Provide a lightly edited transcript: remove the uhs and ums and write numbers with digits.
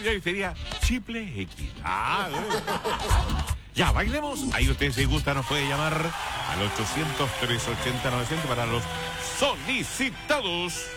sería triple X. Ya, bailemos. Ahí usted, si gusta, nos puede llamar al 800-380-900 para los solicitados.